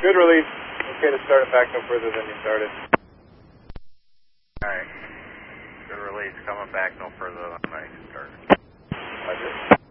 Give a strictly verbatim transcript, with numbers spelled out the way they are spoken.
Good release. Okay to start it back no further than you started. Alright. Good release. Coming back no further than I started. Roger.